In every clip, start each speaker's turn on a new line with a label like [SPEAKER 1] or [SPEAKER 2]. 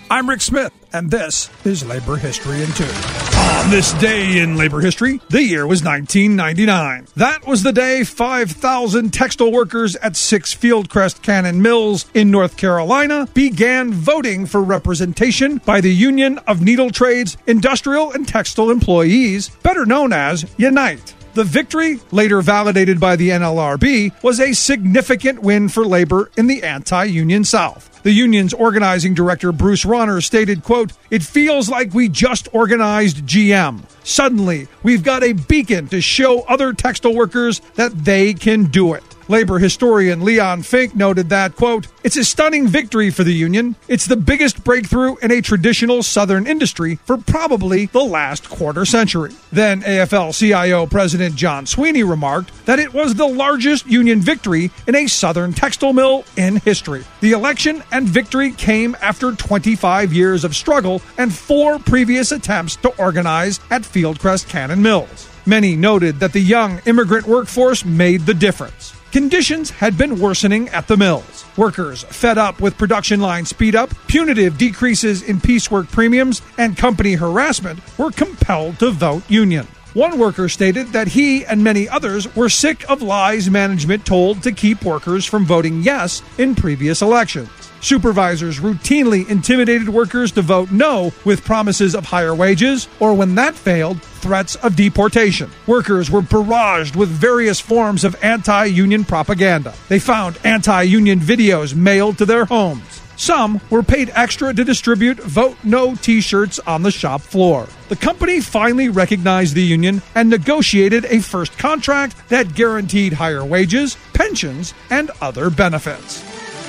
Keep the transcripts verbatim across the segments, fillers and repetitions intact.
[SPEAKER 1] I'm Rick Smith, and this is Labor History in Two. On this day in labor history, the year was nineteen ninety-nine. That was the day five thousand textile workers at six Fieldcrest Cannon Mills in North Carolina began voting for representation by the Union of Needle Trades, Industrial, and Textile Employees, better known as UNITE. The victory, later validated by the N L R B, was a significant win for labor in the anti-union South. The union's organizing director, Bruce Rauner, stated, quote, "It feels like we just organized G M. Suddenly, we've got a beacon to show other textile workers that they can do it." Labor historian Leon Fink noted that, quote, "It's a stunning victory for the union. It's the biggest breakthrough in a traditional Southern industry for probably the last quarter century." Then A F L C I O President John Sweeney remarked that it was the largest union victory in a Southern textile mill in history. The election and victory came after twenty-five years of struggle and four previous attempts to organize at Fieldcrest Cannon Mills. Many noted that the young immigrant workforce made the difference. Conditions had been worsening at the mills. Workers, fed up with production line speed-up, punitive decreases in piecework premiums, and company harassment, were compelled to vote union. One worker stated that he and many others were sick of lies management told to keep workers from voting yes in previous elections. Supervisors routinely intimidated workers to vote no with promises of higher wages, or when that failed, threats of deportation. Workers were barraged with various forms of anti-union propaganda. They found anti-union videos mailed to their homes. Some were paid extra to distribute Vote No t-shirts on the shop floor. The company finally recognized the union and negotiated a first contract that guaranteed higher wages, pensions, and other benefits.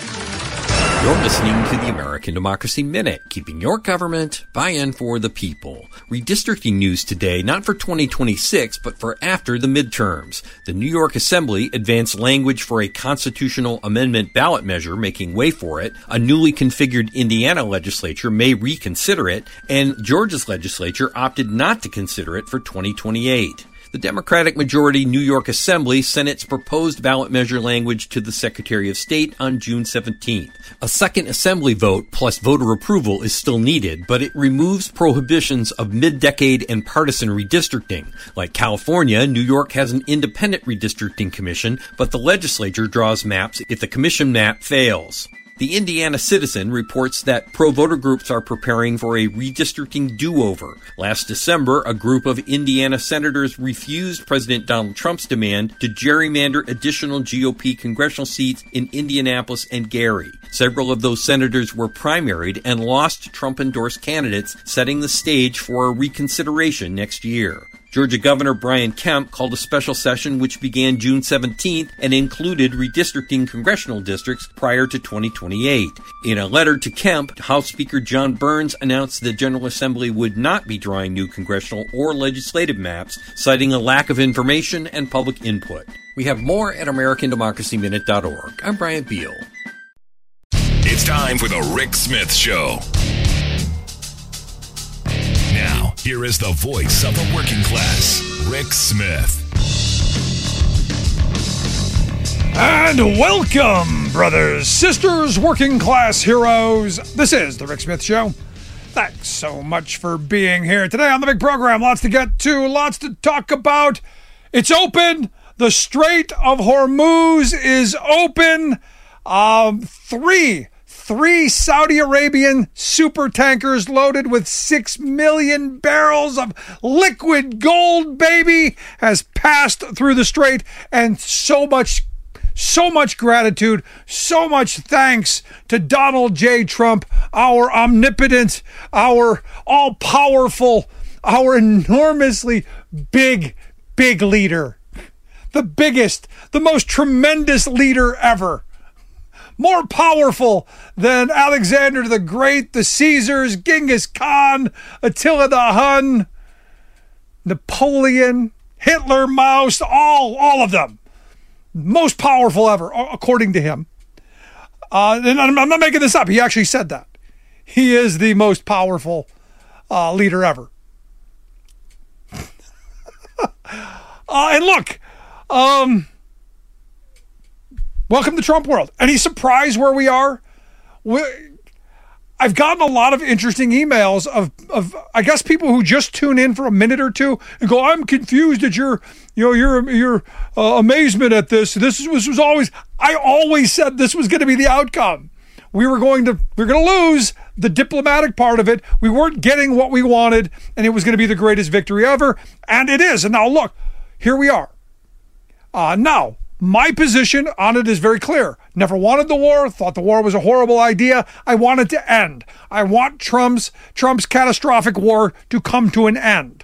[SPEAKER 2] You're listening to the American Democracy Minute, keeping your government by and for the people. Redistricting news today, not for twenty twenty-six, but for after the midterms. The New York Assembly advanced language for a constitutional amendment ballot measure, making way for it. A newly configured Indiana legislature may reconsider it, and Georgia's legislature opted not to consider it for twenty twenty-eight. The Democratic majority New York Assembly sent its proposed ballot measure language to the Secretary of State on June seventeenth. A second Assembly vote plus voter approval is still needed, but it removes prohibitions of mid-decade and partisan redistricting. Like California, New York has an independent redistricting commission, but the legislature draws maps if the commission map fails. The Indiana Citizen reports that pro-voter groups are preparing for a redistricting do-over. Last December, a group of Indiana senators refused President Donald Trump's demand to gerrymander additional G O P congressional seats in Indianapolis and Gary. Several of those senators were primaried and lost Trump-endorsed candidates, setting the stage for a reconsideration next year. Georgia Governor Brian Kemp called a special session which began June seventeenth and included redistricting congressional districts prior to twenty twenty-eight. In a letter to Kemp, House Speaker John Burns announced the General Assembly would not be drawing new congressional or legislative maps, citing a lack of information and public input. We have more at American Democracy Minute dot org. I'm Brian Beal.
[SPEAKER 3] It's time for the Rick Smith Show. Now, here is the voice of the working class, Rick Smith.
[SPEAKER 1] And welcome, brothers, sisters, working class heroes. This is the Rick Smith Show. Thanks so much for being here today on the big program. Lots to get to, lots to talk about. It's open. The Strait of Hormuz is open. Um, three Three Saudi Arabian super tankers loaded with six million barrels of liquid gold, baby, has passed through the strait, and so much, so much gratitude, so much thanks to Donald J. Trump, our omnipotent, our all-powerful, our enormously big, big leader. The biggest, the most tremendous leader ever. More powerful than Alexander the Great, the Caesars, Genghis Khan, Attila the Hun, Napoleon, Hitler, Maus, all, all of them. Most powerful ever, according to him. Uh, and I'm not making this up. He actually said that. He is the most powerful uh, leader ever. uh, and look, um... welcome to Trump world. Any surprise where we are? We, I've gotten a lot of interesting emails of, of, I guess, people who just tune in for a minute or two and go, I'm confused at your, you know, your, your uh, amazement at this. This was, was always, I always said this was going to be the outcome. We were going to, we were going to lose the diplomatic part of it. We weren't getting what we wanted, and it was going to be the greatest victory ever. And it is. And now look, here we are. Uh, now, my position on it is very clear. Never wanted the war, thought the war was a horrible idea. I want it to end. I want Trump's Trump's catastrophic war to come to an end.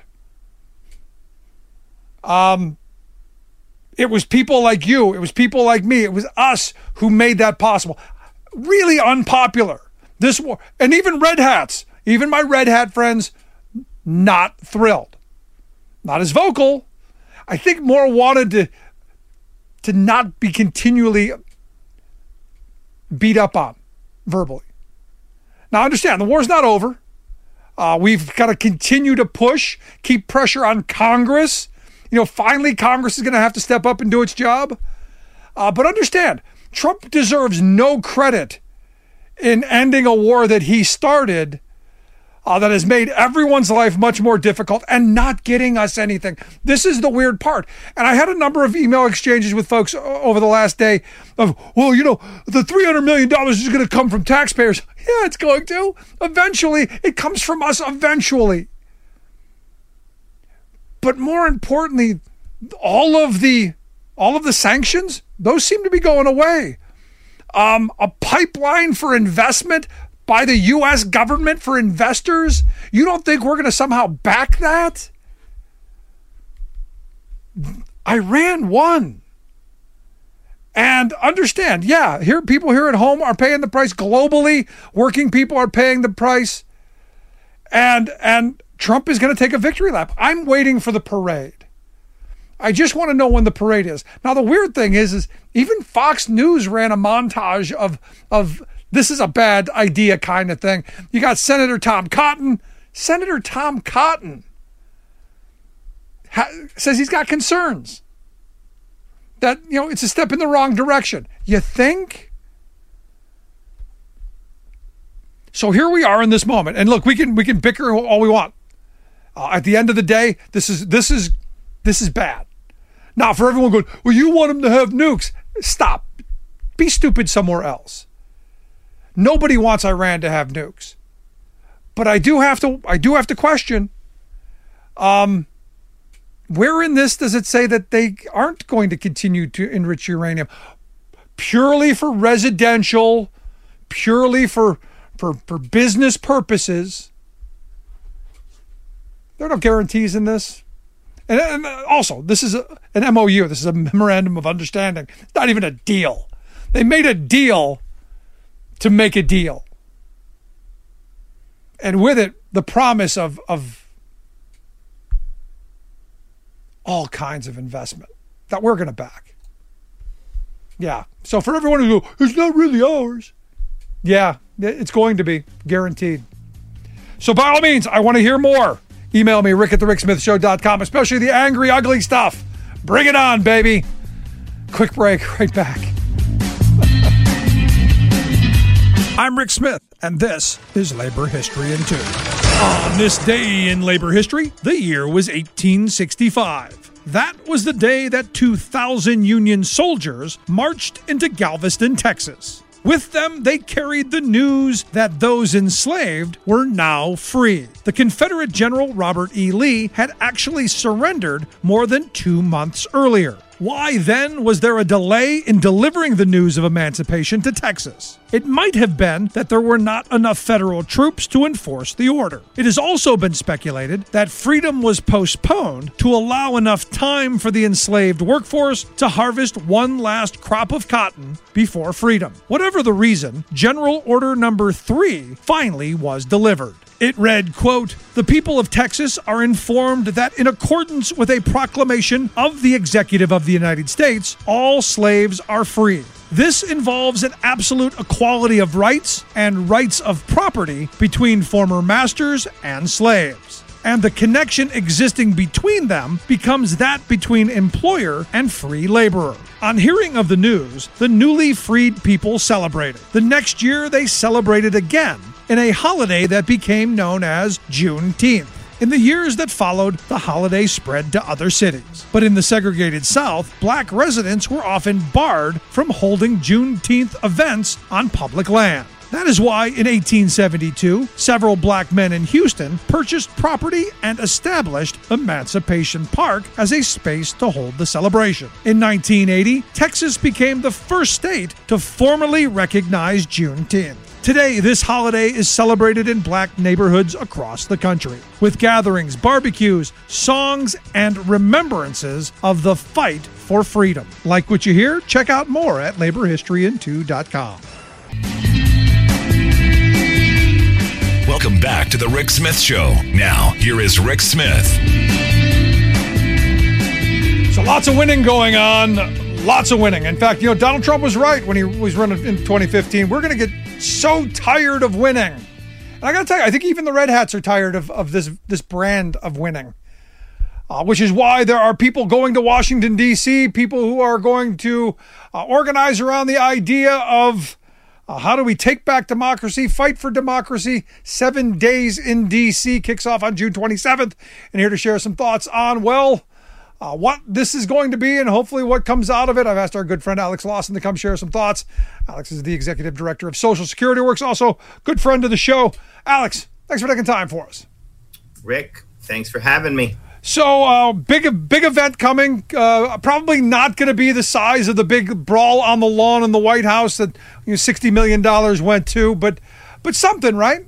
[SPEAKER 1] Um, it was people like you, it was people like me, it was us who made that possible. Really unpopular. This war, and even red hats, even my red hat friends, not thrilled. Not as vocal. I think more wanted to to not be continually beat up on verbally. Now, understand, the war's not over. Uh, we've got to continue to push, keep pressure on Congress. You know, finally, Congress is going to have to step up and do its job. Uh, but understand, Trump deserves no credit in ending a war that he started Uh, that has made everyone's life much more difficult and not getting us anything. This is the weird part. And I had a number of email exchanges with folks over the last day of, well, you know, the three hundred million dollars is going to come from taxpayers. Yeah, it's going to. Eventually, it comes from us eventually. But more importantly, all of the all of the sanctions, those seem to be going away. Um, a pipeline for investment by the U S government for investors? You don't think we're going to somehow back that? Iran won. And understand, yeah, here people here at home are paying the price. Globally, working people are paying the price. And and Trump is going to take a victory lap. I'm waiting for the parade. I just want to know when the parade is. Now, the weird thing is, is even Fox News ran a montage of of this is a bad idea kind of thing. You got Senator Tom Cotton. Senator Tom Cotton ha- says he's got concerns that, you know, it's a step in the wrong direction. You think? So here we are in this moment. And look, we can we can bicker all we want. Uh, at the end of the day, this is this is this is bad. Now, for everyone going, well, you want them to have nukes. Stop. Be stupid somewhere else. Nobody wants Iran to have nukes. But I do have to I do have to question, um, where in this does it say that they aren't going to continue to enrich uranium? Purely for residential, purely for for, for business purposes. There are no guarantees in this. And, and also, this is a, an M O U. This is a memorandum of understanding. It's not even a deal. They made a deal to make a deal. And with it, the promise of, of all kinds of investment that we're going to back. Yeah. So for everyone who goes, it's not really ours. Yeah, it's going to be, guaranteed. So by all means, I want to hear more. Email me, rick at the rick smith show dot com, especially the angry, ugly stuff. Bring it on, baby. Quick break, right back. I'm Rick Smith, and this is Labor History in Two. On this day in labor history, the year was eighteen sixty-five. That was the day that two thousand Union soldiers marched into Galveston, Texas. With them, they carried the news that those enslaved were now free. The Confederate General Robert E. Lee had actually surrendered more than two months earlier. Why then was there a delay in delivering the news of emancipation to Texas? It might have been that there were not enough federal troops to enforce the order. It has also been speculated that freedom was postponed to allow enough time for the enslaved workforce to harvest one last crop of cotton before freedom. Whatever the reason, General Order Number Three finally was delivered. It read, quote, "The people of Texas are informed that in accordance with a proclamation of the Executive of the United States, all slaves are free. This involves an absolute equality of rights and rights of property between former masters and slaves. And the connection existing between them becomes that between employer and free laborer." On hearing of the news, the newly freed people celebrated. The next year, they celebrated again, in a holiday that became known as Juneteenth. In the years that followed, the holiday spread to other cities. But in the segregated South, black residents were often barred from holding Juneteenth events on public land. That is why in eighteen seventy-two, several black men in Houston purchased property and established Emancipation Park as a space to hold the celebration. In nineteen eighty, Texas became the first state to formally recognize Juneteenth. Today, this holiday is celebrated in black neighborhoods across the country, with gatherings, barbecues, songs, and remembrances of the fight for freedom. Like what you hear? Check out more at labor history in two dot com.
[SPEAKER 3] Welcome back to the Rick Smith Show. Now, here is Rick Smith.
[SPEAKER 1] So lots of winning going on. Lots of winning. In fact, you know, Donald Trump was right when he was running in twenty fifteen. We're going to get so tired of winning. And I got to tell you, I think even the Red Hats are tired of, of this, this brand of winning. Uh, which is why there are people going to Washington, D C, people who are going to uh, organize around the idea of Uh, how do we take back democracy, fight for democracy? Seven Days in D C kicks off on June twenty-seventh. And here to share some thoughts on, well, uh, what this is going to be and hopefully what comes out of it. I've asked our good friend Alex Lawson to come share some thoughts. Alex is the executive director of Social Security Works, also good friend of the show. Alex, thanks for taking time for us.
[SPEAKER 4] Rick, thanks for having me.
[SPEAKER 1] So, uh, big, big event coming. Uh, probably not going to be the size of the big brawl on the lawn in the White House that you know, sixty million dollars went to, but, but something, right?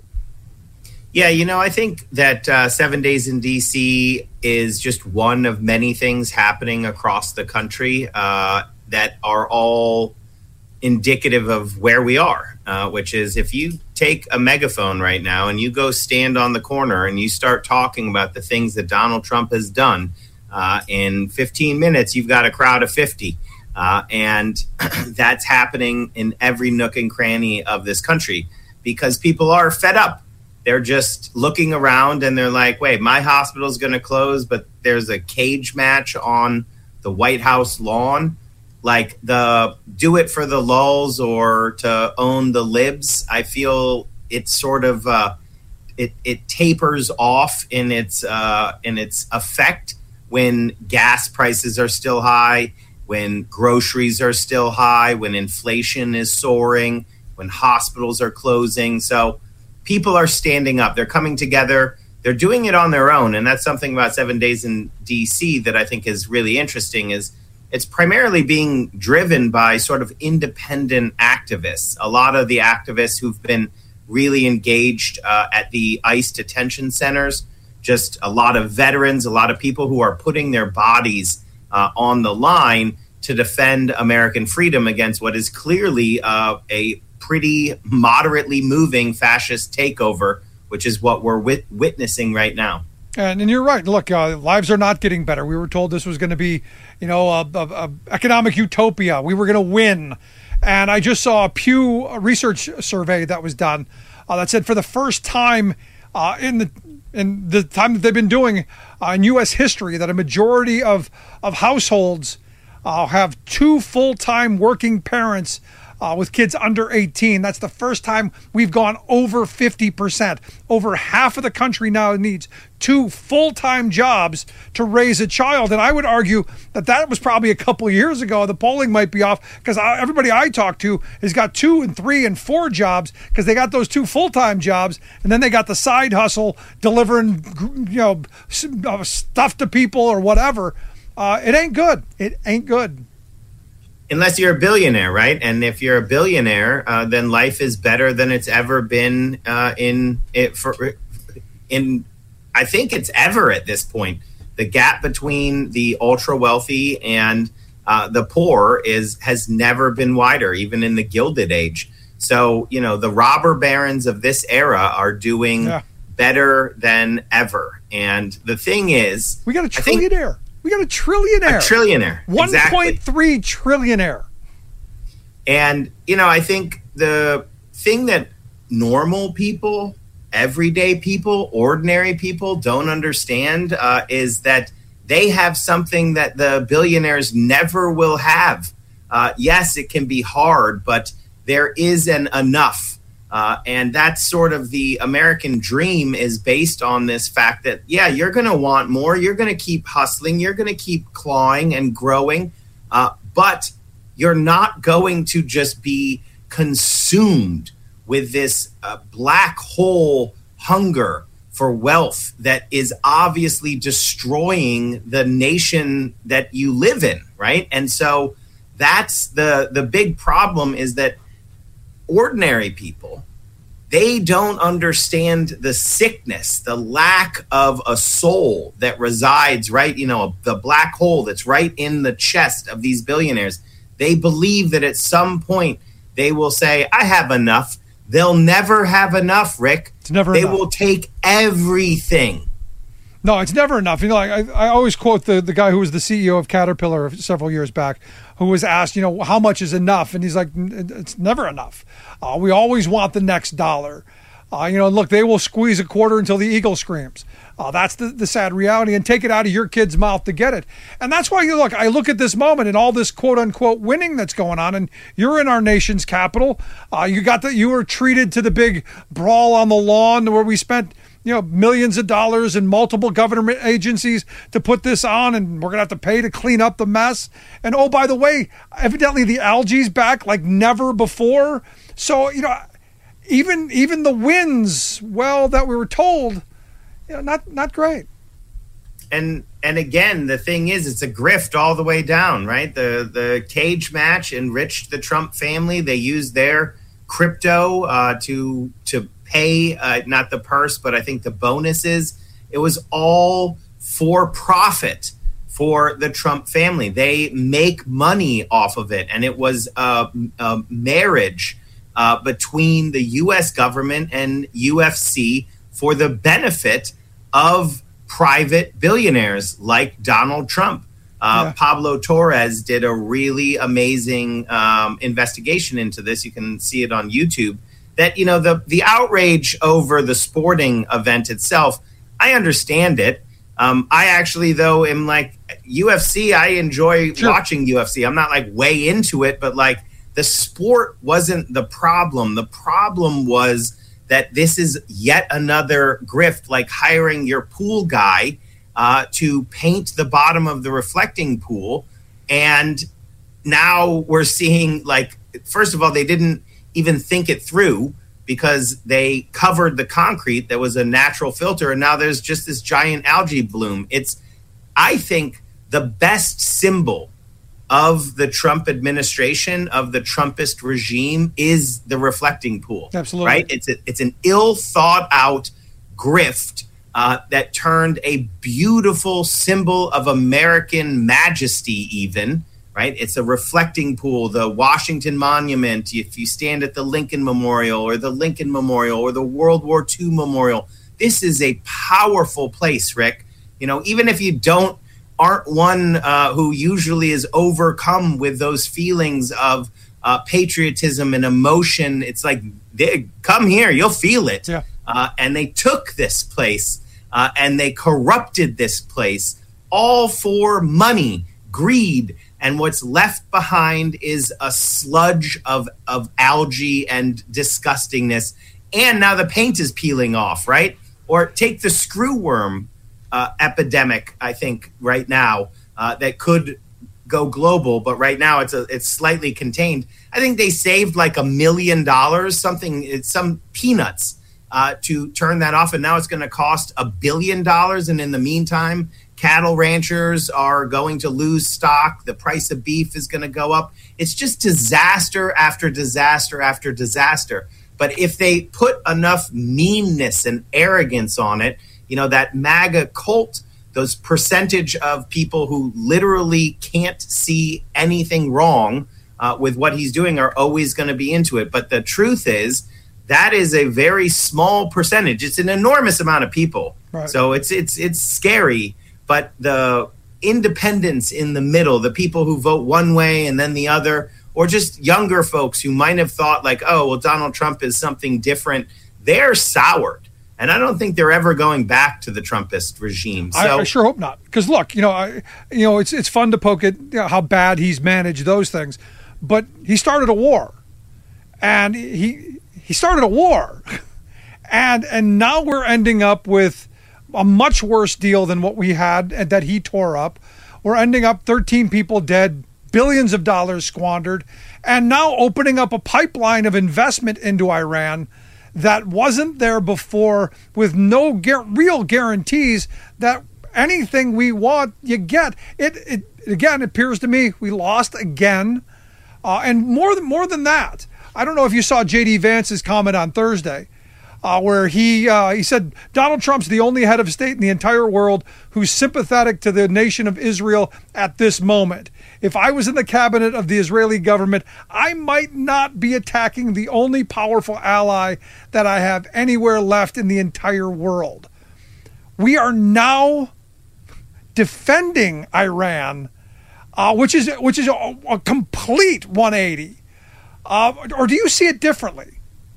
[SPEAKER 4] Yeah, you know, I think that uh, Seven Days in D C is just one of many things happening across the country uh, that are all indicative of where we are, uh, which is if you take a megaphone right now and you go stand on the corner and you start talking about the things that Donald Trump has done, uh, in fifteen minutes, you've got a crowd of fifty. Uh, and that's happening in every nook and cranny of this country because people are fed up. They're just looking around and they're like, wait, my hospital's going to close, but there's a cage match on the White House lawn. Like the do it for the lulz or to own the libs, I feel it's sort of uh, it it tapers off in its uh, in its effect when gas prices are still high, when groceries are still high, when inflation is soaring, when hospitals are closing. So people are standing up. They're coming together. They're doing it on their own, and that's something about Seven Days in D C that I think is really interesting. Is it's primarily being driven by sort of independent activists. A lot of the activists who've been really engaged uh, at the ICE detention centers, just a lot of veterans, a lot of people who are putting their bodies uh, on the line to defend American freedom against what is clearly uh, a pretty moderately moving fascist takeover, which is what we're wit- witnessing right now.
[SPEAKER 1] And, and you're right. Look, uh, lives are not getting better. We were told this was going to be, you know, a, a, a economic utopia. We were going to win. And I just saw a Pew research survey that was done uh, that said for the first time uh, in the in the time that they've been doing uh, in U S history that a majority of of households uh, have two full-time working parents Uh, with kids under eighteen. That's the first time we've gone over fifty percent. Over half of the country now needs two full-time jobs to raise a child. And I would argue that that was probably a couple of years ago. The polling might be off because everybody I talk to has got two and three and four jobs because they got those two full-time jobs. And then they got the side hustle delivering, you know, stuff to people or whatever. Uh, it ain't good. It ain't good.
[SPEAKER 4] Unless you're a billionaire, right? And if you're a billionaire, uh, then life is better than it's ever been uh, in it for in. I think it's ever at this point. The gap between the ultra wealthy and uh, the poor is has never been wider, even in the Gilded Age. So you know the robber barons of this era are doing yeah. better than ever. And the thing is,
[SPEAKER 1] we got a trillionaire. We got a trillionaire.
[SPEAKER 4] A trillionaire.
[SPEAKER 1] one point three exactly. trillionaire.
[SPEAKER 4] And, you know, I think the thing that normal people, everyday people, ordinary people don't understand uh, is that they have something that the billionaires never will have. Uh, yes, it can be hard, but there is an enough Uh, and that's sort of the American dream is based on this fact that, yeah, you're going to want more. You're going to keep hustling. You're going to keep clawing and growing. Uh, but you're not going to just be consumed with this uh, black hole hunger for wealth that is obviously destroying the nation that you live in, right? And so that's the the big problem, is that ordinary people, they don't understand the sickness, the lack of a soul that resides right, you know, the black hole that's right in the chest of these billionaires. They believe that at some point they will say, I have enough. They'll never have enough, Rick.
[SPEAKER 1] It's never
[SPEAKER 4] they
[SPEAKER 1] enough.
[SPEAKER 4] will take everything.
[SPEAKER 1] No, it's never enough. You know, I, I always quote the, the guy who was the C E O of Caterpillar several years back, who was asked, you know, how much is enough? And he's like, it's never enough. Uh, we always want the next dollar. Uh, you know, look, they will squeeze a quarter until the eagle screams. Uh, that's the, the sad reality, and take it out of your kid's mouth to get it. And that's why you look, I look at this moment and all this quote unquote winning that's going on, and you're in our nation's capital. Uh, you got the, you were treated to the big brawl on the lawn where we spent, you know, millions of dollars in multiple government agencies to put this on, and we're going to have to pay to clean up the mess. And oh, by the way, evidently the algae's back like never before. So, you know, even even the wins, well, that we were told, you know, not not great.
[SPEAKER 4] And and again, the thing is, it's a grift all the way down, right? The the cage match enriched the Trump family. They used their crypto uh, to to pay uh, not the purse, but I think the bonuses. It was all for profit for the Trump family. They make money off of it, and it was a, a marriage uh, between the U S government and U F C for the benefit of private billionaires like Donald Trump. Uh, yeah. Pablo Torres did a really amazing um, investigation into this. You can see it on YouTube. That, you know, the the outrage over the sporting event itself, I understand it. Um, I actually, though, am like U F C. I enjoy sure. watching U F C. I'm not like way into it, but like the sport wasn't the problem. The problem was that this is yet another grift, like hiring your pool guy uh, to paint the bottom of the reflecting pool. And now we're seeing, like, first of all, they didn't even think it through because they covered the concrete that was a natural filter. And now there's just this giant algae bloom. It's, I think, the best symbol of the Trump administration, of the Trumpist regime, is the reflecting pool.
[SPEAKER 1] Absolutely.
[SPEAKER 4] Right? It's a, it's an ill thought out grift uh, that turned a beautiful symbol of American majesty even, right? It's a reflecting pool, the Washington Monument, if you stand at the Lincoln Memorial or the Lincoln Memorial or the World War Two Memorial. This is a powerful place, Rick. You know, even if you don't aren't one uh, who usually is overcome with those feelings of uh, patriotism and emotion. It's like, they, come here, you'll feel it.
[SPEAKER 1] Yeah.
[SPEAKER 4] Uh, and they took this place uh, and they corrupted this place, all for money, greed. And what's left behind is a sludge of, of algae and disgustingness. And now the paint is peeling off, right? Or take the screwworm Uh, epidemic, I think, right now uh, that could go global, but right now it's a, it's slightly contained. I think they saved like a million dollars, something, it's some peanuts uh, to turn that off, and now it's going to cost a billion dollars. And in the meantime, cattle ranchers are going to lose stock. The price of beef is going to go up. It's just disaster after disaster after disaster. But if they put enough meanness and arrogance on it, you know, that MAGA cult, those percentage of people who literally can't see anything wrong uh, with what he's doing are always going to be into it. But the truth is, that is a very small percentage. It's an enormous amount of people. Right. So it's it's it's scary. But the independents in the middle, the people who vote one way and then the other, or just younger folks who might have thought like, oh, well, Donald Trump is something different, they're soured. And I don't think they're ever going back to the Trumpist regime. So,
[SPEAKER 1] I, I sure hope not. Because look, you know, I, you know, it's it's fun to poke at, you know, how bad he's managed those things, but he started a war, and he he started a war. And and now we're ending up with a much worse deal than what we had and that he tore up. We're ending up thirteen people dead, billions of dollars squandered, and now opening up a pipeline of investment into Iran that wasn't there before, with no gar- real guarantees that anything we want, you get. It, it again, it appears to me we lost again. Uh, and more than, more than that, I don't know if you saw J D Vance's comment on Thursday, Uh, where he uh, he said Donald Trump's the only head of state in the entire world who's sympathetic to the nation of Israel at this moment. If I was in the cabinet of the Israeli government, I might not be attacking the only powerful ally that I have anywhere left in the entire world. We are now defending Iran, uh, which is which is a, a complete one eighty. Uh, or do you see it differently?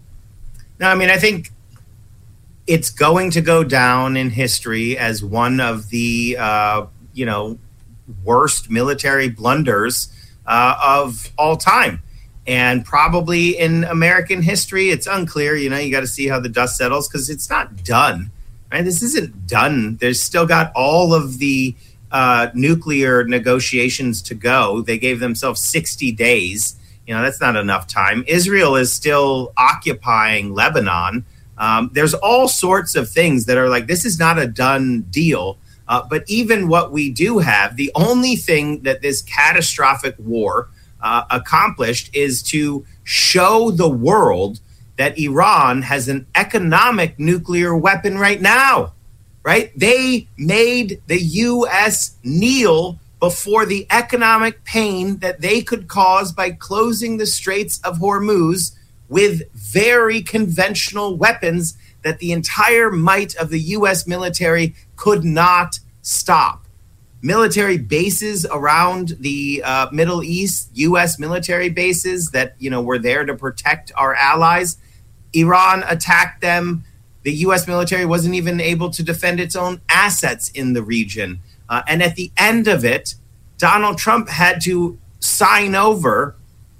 [SPEAKER 4] No, I mean, I think it's going to go down in history as one of the, uh, you know, worst military blunders uh, of all time. And probably in American history, it's unclear. You know, you got to see how the dust settles because it's not done. Right? This isn't done. There's still got all of the uh, nuclear negotiations to go. They gave themselves sixty days. You know, that's not enough time. Israel is still occupying Lebanon. Um, there's all sorts of things that are like, this is not a done deal. Uh, but even what we do have, the only thing that this catastrophic war uh, accomplished is to show the world that Iran has an economic nuclear weapon right now, right? They made the U S kneel before the economic pain that they could cause by closing the Straits of Hormuz with very conventional weapons that the entire might of the U S military could not stop. Military bases around the uh, Middle East, U S military bases that, you know, were there to protect our allies. Iran attacked them. The U S military wasn't even able to defend its own assets in the region. Uh, and at the end of it, Donald Trump had to sign over,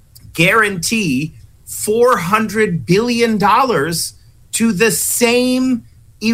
[SPEAKER 4] guarantee four hundred billion dollars to the same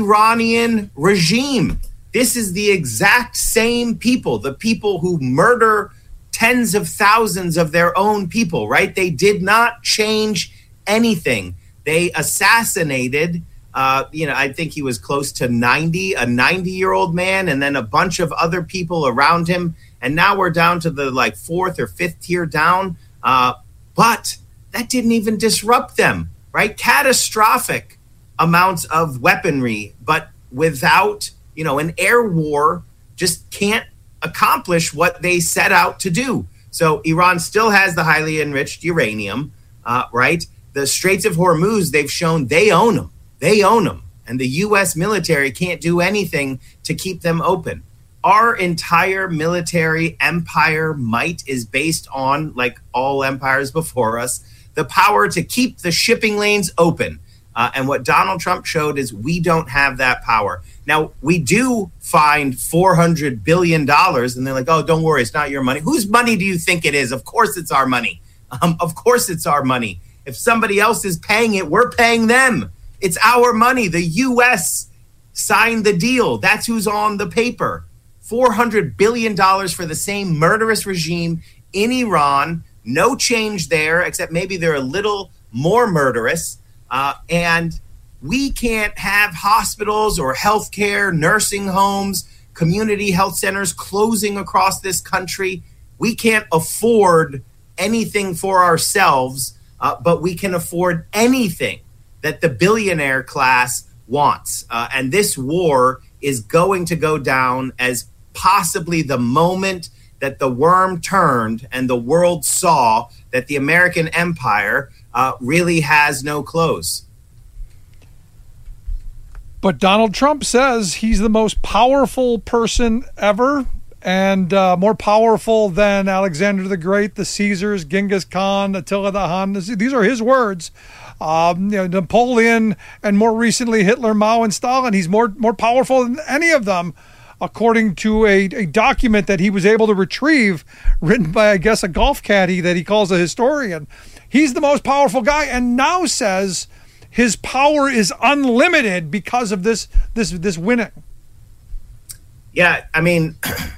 [SPEAKER 4] Iranian regime. This is the exact same people, the people who murder tens of thousands of their own people, right? They did not change anything. They assassinated Uh, you know, I think he was close to ninety, a ninety-year-old man, and then a bunch of other people around him. And now we're down to the like fourth or fifth tier down. Uh, but that didn't even disrupt them, right? Catastrophic amounts of weaponry, but without, you know, an air war just can't accomplish what they set out to do. So Iran still has the highly enriched uranium, uh, right? The Straits of Hormuz, they've shown they own them. They own them, and the U S military can't do anything to keep them open. Our entire military empire might is based on, like all empires before us, the power to keep the shipping lanes open. Uh, and what Donald Trump showed is we don't have that power. Now, we do find four hundred billion dollars, and they're like, oh, don't worry, it's not your money. Whose money do you think it is? Of course it's our money. Um, of course it's our money. If somebody else is paying it, we're paying them. It's our money. The U S signed the deal. That's who's on the paper. four hundred billion dollars for the same murderous regime in Iran. No change there, except maybe they're a little more murderous. Uh, and we can't have hospitals or healthcare, nursing homes, community health centers closing across this country. We can't afford anything for ourselves, uh, but we can afford anything that the billionaire class wants. Uh, and this war is going to go down as possibly the moment that the worm turned and the world saw that the American empire uh, really has no clothes.
[SPEAKER 1] But Donald Trump says he's the most powerful person ever, and uh, more powerful than Alexander the Great, the Caesars, Genghis Khan, Attila the Hun. These are his words. Um, you know, Napoleon, and more recently Hitler, Mao, and Stalin. He's more more powerful than any of them, according to a, a document that he was able to retrieve, written by, I guess, a golf caddy that he calls a historian. He's the most powerful guy, and now says his power is unlimited because of this this this winning.
[SPEAKER 4] Yeah, I mean,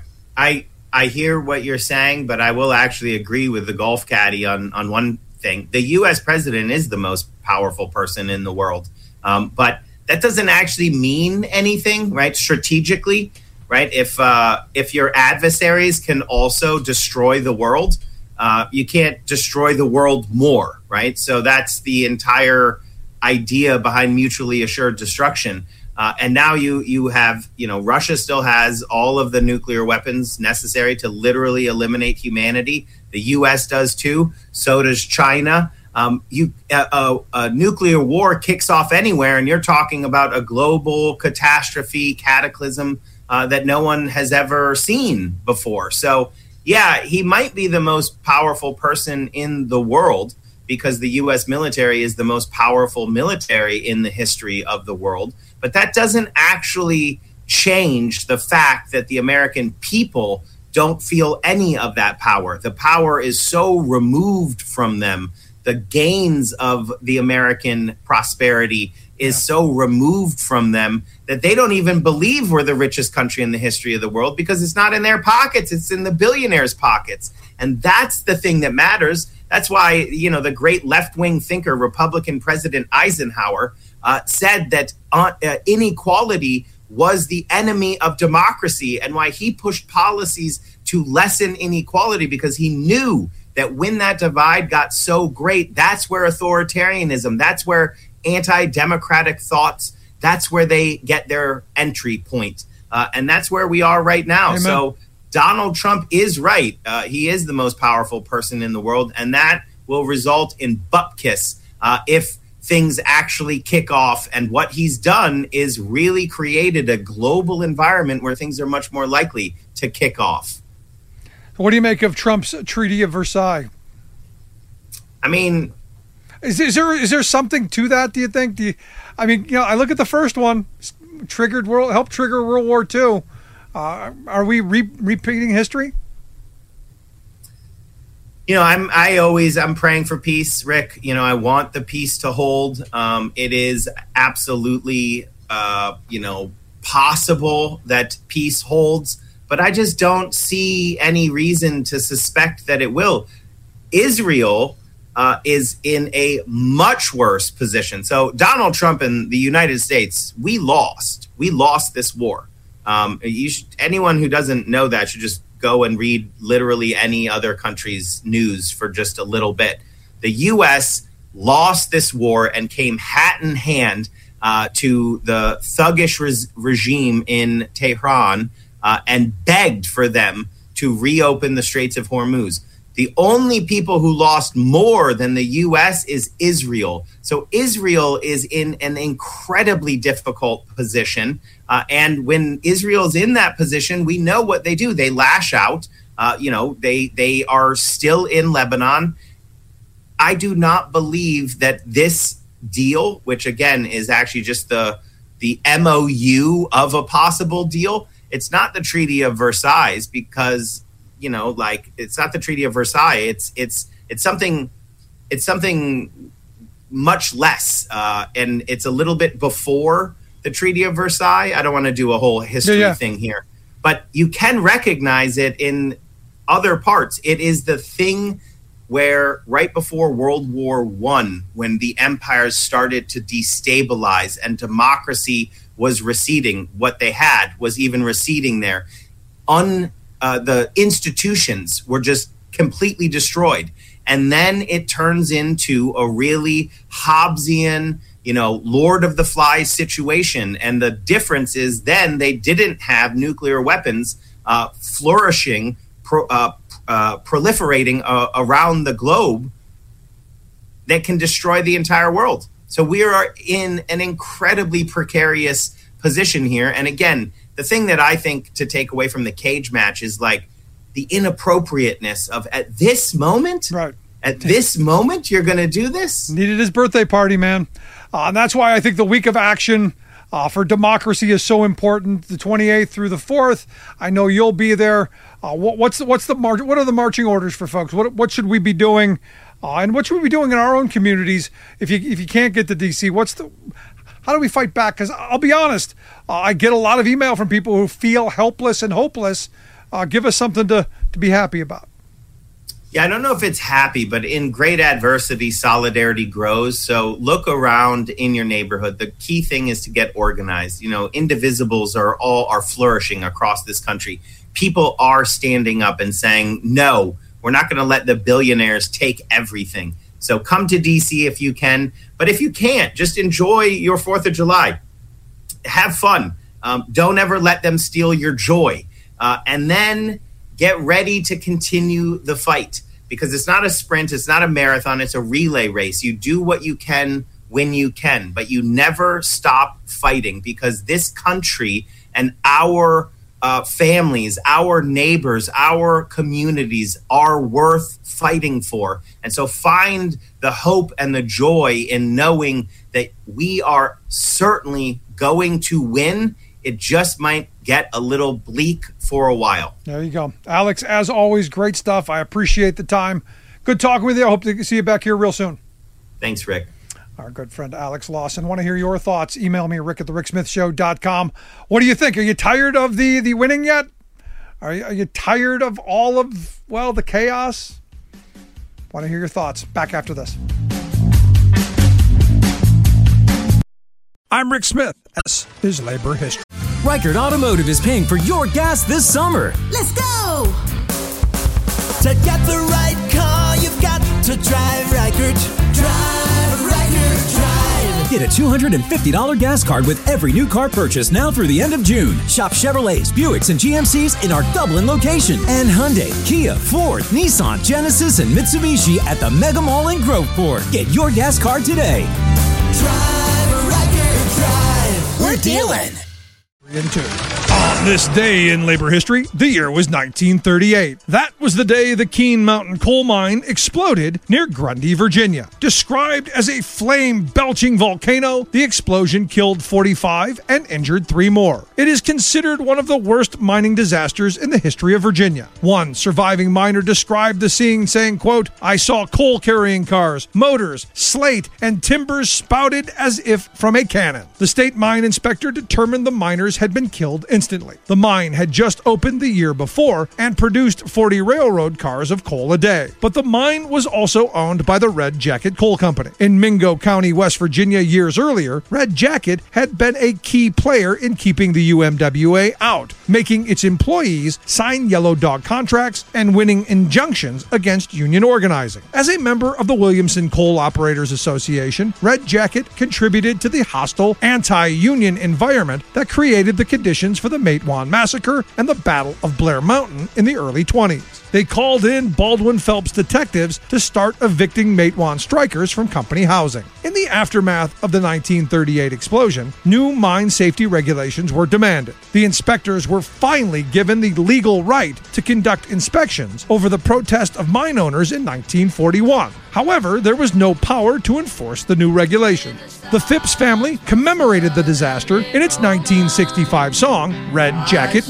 [SPEAKER 4] I I hear what you're saying, but I will actually agree with the golf caddy on on one thing. The U S president is the most powerful person in the world, um, but that doesn't actually mean anything, right? Strategically, right? If uh, if your adversaries can also destroy the world, uh, you can't destroy the world more, right? So that's the entire idea behind mutually assured destruction. Uh, and now you you have, you know, Russia still has all of the nuclear weapons necessary to literally eliminate humanity. The U S does too. So does China. Um, you a, a, a nuclear war kicks off anywhere, and you're talking about a global catastrophe, cataclysm uh, that no one has ever seen before. So, yeah, he might be the most powerful person in the world because the U S military is the most powerful military in the history of the world. But that doesn't actually change the fact that the American people don't feel any of that power. The power is so removed from them. The gains of the American prosperity is yeah. so removed from them that they don't even believe we're the richest country in the history of the world because it's not in their pockets. It's in the billionaires' pockets. And that's the thing that matters. That's why, you know, the great left-wing thinker, Republican President Eisenhower, uh, said that uh, uh, inequality was the enemy of democracy, and why he pushed policies to lessen inequality because he knew that when that divide got so great, that's where authoritarianism, that's where anti-democratic thoughts, that's where they get their entry point. Uh, and that's where we are right now. Amen. So Donald Trump is right. Uh, he is the most powerful person in the world, and that will result in butt kiss uh, if things actually kick off. And what he's done is really created a global environment where things are much more likely to kick off.
[SPEAKER 1] What do you make of Trump's Treaty of Versailles?
[SPEAKER 4] I mean,
[SPEAKER 1] is, is there is there something to that? Do you think? Do you, I mean, you know, I look at the first one, triggered world, helped trigger World War Two. Uh, are we re- repeating history?
[SPEAKER 4] You know, I'm I always I'm praying for peace, Rick. You know, I want the peace to hold. Um, it is absolutely, uh, you know, possible that peace holds. But I just don't see any reason to suspect that it will. Israel uh, is in a much worse position. So Donald Trump and the United States, we lost. We lost this war. Um, you should, anyone who doesn't know that should just go and read literally any other country's news for just a little bit. The U S lost this war and came hat in hand uh, to the thuggish res- regime in Tehran, Uh, and begged for them to reopen the Straits of Hormuz. The only people who lost more than the U S is Israel. So Israel is in an incredibly difficult position. Uh, and when Israel's in that position, we know what they do. They lash out. Uh, you know, they they are still in Lebanon. I do not believe that this deal, which again is actually just the the M O U of a possible deal, it's not the Treaty of Versailles because, you know, like it's not the Treaty of Versailles. It's it's it's something it's something much less, uh, and it's a little bit before the Treaty of Versailles. I don't want to do a whole history yeah, yeah. thing here, but you can recognize it in other parts. It is the thing where right before World War One, when the empires started to destabilize and democracy was receding, what they had was even receding there. Un, uh, the institutions were just completely destroyed. And then it turns into a really Hobbesian, you know, Lord of the Flies situation. And the difference is then they didn't have nuclear weapons uh, flourishing, pro, uh, uh, proliferating uh, around the globe that can destroy the entire world. So we are in an incredibly precarious position here. And again, the thing that I think to take away from the cage match is like the inappropriateness of at this moment,
[SPEAKER 1] right.
[SPEAKER 4] at this moment, you're going to do this?
[SPEAKER 1] Needed his birthday party, man. Uh, and that's why I think the week of action uh, for democracy is so important. The twenty-eighth through the fourth. I know you'll be there. Uh, what, what's the, what's the march? What are the marching orders for folks? What what should we be doing Uh, and what should we be doing in our own communities if you if you can't get to D C? What's the how do we fight back? Because I'll be honest, uh, I get a lot of email from people who feel helpless and hopeless. Uh, give us something to, to be happy about.
[SPEAKER 4] Yeah, I don't know if it's happy, but in great adversity, solidarity grows. So look around in your neighborhood. The key thing is to get organized. You know, indivisibles are all are flourishing across this country. People are standing up and saying, no, we're not going to let the billionaires take everything. So come to D C if you can. But if you can't, just enjoy your fourth of July. Have fun. Um, don't ever let them steal your joy. Uh, and then get ready to continue the fight, because it's not a sprint. It's not a marathon. It's a relay race. You do what you can when you can, but you never stop fighting, because this country and our uh, families, our neighbors, our communities are worth fighting for. And so find the hope and the joy in knowing that we are certainly going to win. It just might get a little bleak for a while.
[SPEAKER 1] There you go. Alex, as always, great stuff. I appreciate the time. Good talking with you. I hope to see you back here real soon.
[SPEAKER 4] Thanks, Rick.
[SPEAKER 1] Our good friend Alex Lawson. Want to hear your thoughts? Email me, rick at the rick smith show dot com. What do you think? Are you tired of the, the winning yet? Are you, are you tired of all of, well, the chaos? Want to hear your thoughts. Back after this. I'm Rick Smith. This is Labor History.
[SPEAKER 5] Reichert Automotive is paying for your gas this summer.
[SPEAKER 6] Let's go!
[SPEAKER 7] To get the right car, you've got to drive Reichert. Drive, Reichert, drive.
[SPEAKER 5] Get a two hundred fifty dollars gas card with every new car purchase now through the end of June. Shop Chevrolets, Buicks, and G M Cs in our Dublin location. And Hyundai, Kia, Ford, Nissan, Genesis, and Mitsubishi at the Mega Mall in Groveport. Get your gas card today.
[SPEAKER 7] Drive, Reichert, drive.
[SPEAKER 6] We're dealing.
[SPEAKER 1] Into. On this day in labor history, the year was nineteen thirty-eight. That was the day the Keene Mountain coal mine exploded near Grundy, Virginia. Described as a flame-belching volcano, the explosion killed forty-five and injured three more. It is considered one of the worst mining disasters in the history of Virginia. One surviving miner described the scene saying, quote, "I saw coal-carrying cars, motors, slate, and timbers spouted as if from a cannon." The state mine inspector determined the miners had been killed instantly. The mine had just opened the year before and produced forty railroad cars of coal a day. But the mine was also owned by the Red Jacket Coal Company. In Mingo County, West Virginia, years earlier, Red Jacket had been a key player in keeping the U M W A out, making its employees sign yellow dog contracts and winning injunctions against union organizing. As a member of the Williamson Coal Operators Association, Red Jacket contributed to the hostile anti-union environment that created the conditions for the Matewan Massacre and the Battle of Blair Mountain in the early twenties. They called in Baldwin Phelps detectives to start evicting Matewan strikers from company housing. In the aftermath of the nineteen thirty-eight explosion, new mine safety regulations were demanded. The inspectors were finally given the legal right to conduct inspections over the protest of mine owners in nineteen forty-one. However, there was no power to enforce the new regulation. The Phipps family commemorated the disaster in its nineteen sixty-five song, Red Jacket